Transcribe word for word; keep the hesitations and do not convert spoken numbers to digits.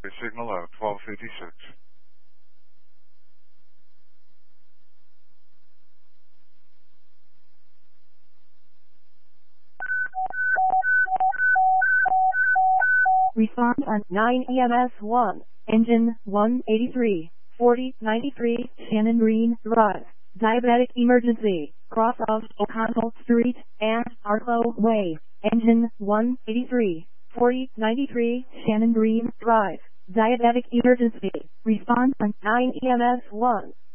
signal out twelve fifty-six. Respond on nine E M S one, engine one eighty-three, forty ninety-three, Shannon Green Drive. Diabetic emergency, cross of O'Connell Street and Arklow Way. Engine one eighty-three, forty ninety-three, Shannon Green Drive. Diabetic emergency. Respond on nine E M S one.